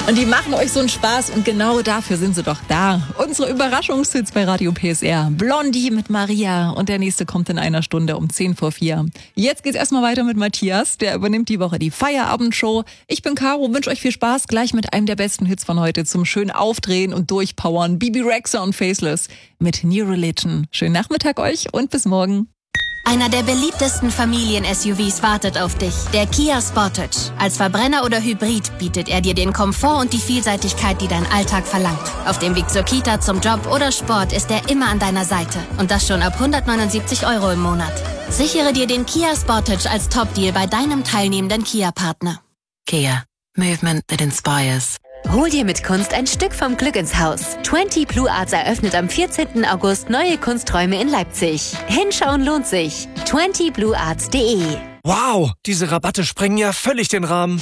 Und die machen euch so einen Spaß und genau dafür sind sie doch da. Unsere Überraschungshits bei Radio PSR. Blondie mit Maria und der nächste kommt in einer Stunde um 4:10. Jetzt geht's erstmal weiter mit Matthias. Der übernimmt die Woche die Feierabendshow. Ich bin Caro, wünsche euch viel Spaß gleich mit einem der besten Hits von heute zum schön Aufdrehen und Durchpowern. Bibi Rexha und Faceless mit New Religion. Schönen Nachmittag euch und bis morgen. Einer der beliebtesten Familien-SUVs wartet auf dich, der Kia Sportage. Als Verbrenner oder Hybrid bietet er dir den Komfort und die Vielseitigkeit, die dein Alltag verlangt. Auf dem Weg zur Kita, zum Job oder Sport ist er immer an deiner Seite. Und das schon ab 179 € im Monat. Sichere dir den Kia Sportage als Top-Deal bei deinem teilnehmenden Kia-Partner. Kia. Movement that inspires. Hol dir mit Kunst ein Stück vom Glück ins Haus. 20 Blue Arts eröffnet am 14. August neue Kunsträume in Leipzig. Hinschauen lohnt sich. 20bluearts.de. Wow, diese Rabatte sprengen ja völlig den Rahmen.